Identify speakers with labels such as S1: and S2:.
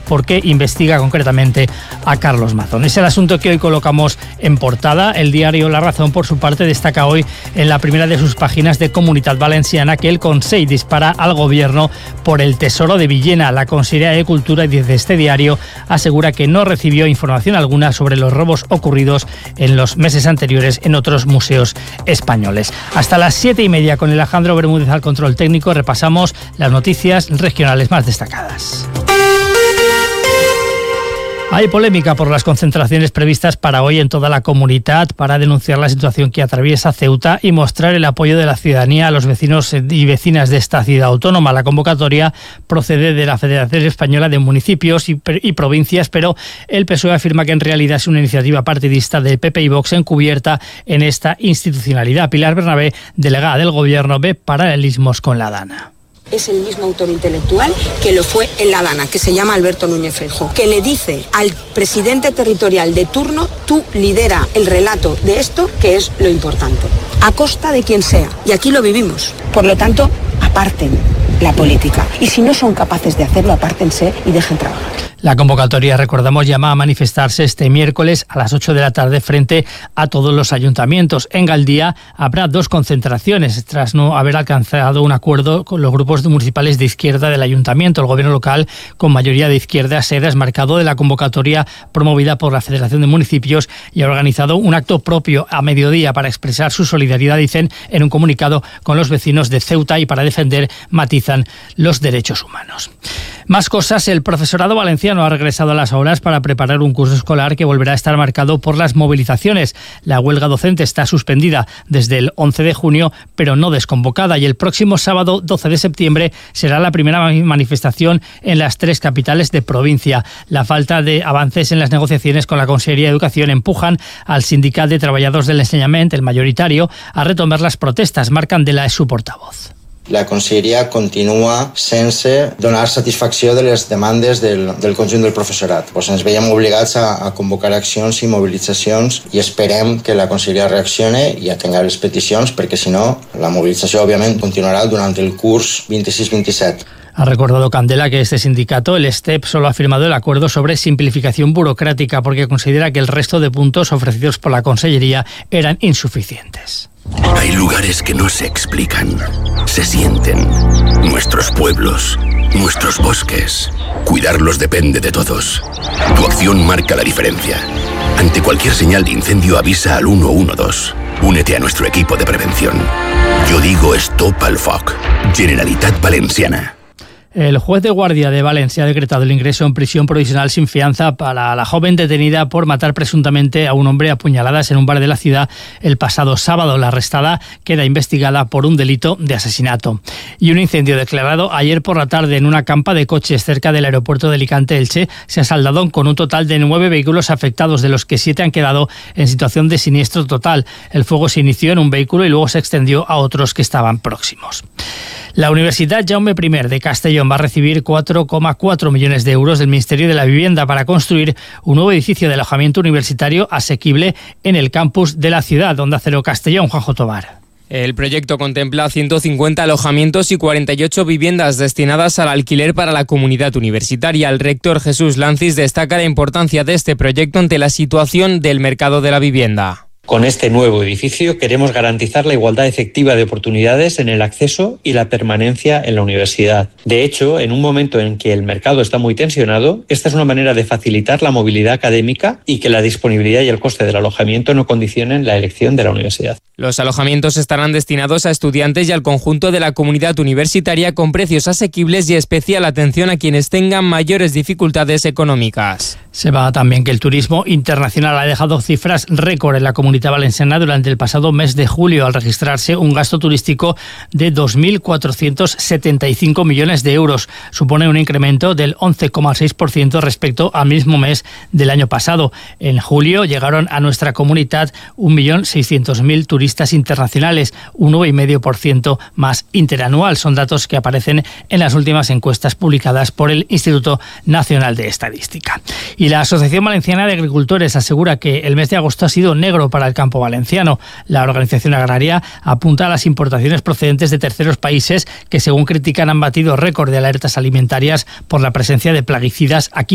S1: porque investiga concretamente a Carlos Mazón. Es el asunto que hoy colocamos en portada. El diario La Razón, por su parte, destaca hoy en la primera de sus páginas de Comunitat Valenciana que el Consell dispara al gobierno por el tesoro de Villena. La Consellería de Cultura, desde este diario, asegura que no recibió información alguna sobre los robos ocurridos en los meses anteriores en otros museos españoles. Hasta las 7:30 con Alejandro Bermúdez al control técnico repasamos las noticias regionales más destacadas. Hay polémica por las concentraciones previstas para hoy en toda la comunidad para denunciar la situación que atraviesa Ceuta y mostrar el apoyo de la ciudadanía a los vecinos y vecinas de esta ciudad autónoma. La convocatoria procede de la Federación Española de Municipios y Provincias, pero el PSOE afirma que en realidad es una iniciativa partidista del PP y Vox encubierta en esta institucionalidad. Pilar Bernabé, delegada del Gobierno, ve paralelismos con la Dana.
S2: Es el mismo autor intelectual que lo fue en la Dana, que se llama Alberto Núñez Feijóo, que le dice al presidente territorial de turno: tú lidera el relato de esto, que es lo importante, a costa de quien sea. Y aquí lo vivimos. Por lo tanto, aparten la política. Y si no son capaces de hacerlo, apártense y dejen trabajar.
S1: La convocatoria, recordamos, llama a manifestarse este miércoles a las 8 de la tarde frente a todos los ayuntamientos. En Galdía habrá 2 concentraciones tras no haber alcanzado un acuerdo con los grupos municipales de izquierda del ayuntamiento. El gobierno local, con mayoría de izquierda, se ha desmarcado de la convocatoria promovida por la Federación de Municipios y ha organizado un acto propio a mediodía para expresar su solidaridad, dicen en un comunicado, con los vecinos de Ceuta y para defender, matizan, los derechos humanos. Más cosas. El profesorado valenciano ha regresado a las aulas para preparar un curso escolar que volverá a estar marcado por las movilizaciones. La huelga docente está suspendida desde el 11 de junio, pero no desconvocada, y el próximo sábado 12 de septiembre será la primera manifestación en las 3 capitales de provincia. La falta de avances en las negociaciones con la Consellería de Educación empujan al Sindicat de Treballadors del Ensenyament, el mayoritario, a retomar las protestas. Marc Candela es su portavoz.
S3: La Conselleria continua sense donar satisfacció de les demandes del conjunt del professorat. Ens veiem obligats a convocar accions i mobilitzacions i esperem que la Conselleria reaccione i atenga les peticions, perquè si no, la movilització òbviament continuarà durant el curs 26-27.
S1: Ha recordado Candela que este sindicato, el STEP, solo ha firmado el acuerdo sobre simplificación burocrática porque considera que el resto de puntos ofrecidos por la Consellería eran insuficientes.
S4: Hay lugares que no se explican, se sienten. Nuestros pueblos, nuestros bosques. Cuidarlos depende de todos. Tu acción marca la diferencia. Ante cualquier señal de incendio, avisa al 112. Únete a nuestro equipo de prevención. Yo digo stop al foc. Generalitat Valenciana.
S1: El juez de guardia de Valencia ha decretado el ingreso en prisión provisional sin fianza para la joven detenida por matar presuntamente a un hombre a puñaladas en un bar de la ciudad el pasado sábado. La arrestada queda investigada por un delito de asesinato. Y un incendio declarado ayer por la tarde en una campa de coches cerca del aeropuerto de Alicante-Elche se ha saldado con un total de 9 vehículos afectados, de los que 7 han quedado en situación de siniestro total. El fuego se inició en un vehículo y luego se extendió a otros que estaban próximos. La Universidad Jaume I de Castellón va a recibir 4,4 millones de euros del Ministerio de la Vivienda para construir un nuevo edificio de alojamiento universitario asequible en el campus de la ciudad. Onda Cero Castellón, Juanjo Tobar.
S5: El proyecto contempla 150 alojamientos y 48 viviendas destinadas al alquiler para la comunidad universitaria. El rector Jesús Lancis destaca la importancia de este proyecto ante la situación del mercado de la vivienda.
S6: Con este nuevo edificio queremos garantizar la igualdad efectiva de oportunidades en el acceso y la permanencia en la universidad. De hecho, en un momento en que el mercado está muy tensionado, esta es una manera de facilitar la movilidad académica y que la disponibilidad y el coste del alojamiento no condicionen la elección de la universidad.
S5: Los alojamientos estarán destinados a estudiantes y al conjunto de la comunidad universitaria con precios asequibles y especial atención a quienes tengan mayores dificultades económicas.
S1: Se va también que el turismo internacional ha dejado cifras récord en la Comunidad Valenciana durante el pasado mes de julio, al registrarse un gasto turístico de 2.475 millones de euros. Supone un incremento del 11,6% respecto al mismo mes del año pasado. En julio llegaron a nuestra comunidad 1.600.000 turistas internacionales, un 9,5% más interanual. Son datos que aparecen en las últimas encuestas publicadas por el Instituto Nacional de Estadística. Y la Asociación Valenciana de Agricultores asegura que el mes de agosto ha sido negro para el campo valenciano. La organización agraria apunta a las importaciones procedentes de terceros países que, según critican, han batido récord de alertas alimentarias por la presencia de plaguicidas aquí